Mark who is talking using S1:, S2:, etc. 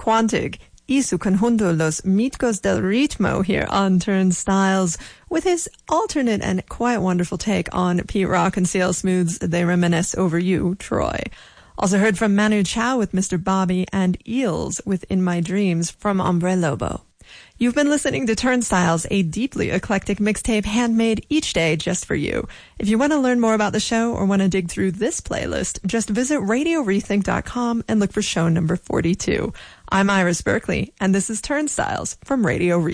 S1: Quantic y su conjunto Los Míticos del Ritmo here on Turnstiles with his alternate and quite wonderful take on Pete Rock and CL Smooth's They Reminisce Over You, Troy. Also heard from Manu Chao with Mr. Bobby and Eels with In My Dreams from Hombre Lobo. You've been listening to Turnstiles, a deeply eclectic mixtape handmade each day just for you. If you want to learn more about the show or want to dig through this playlist, just visit RadioRethink.com and look for show number 42. I'm Iris Berkeley, and this is Turnstiles from Radio Rethink.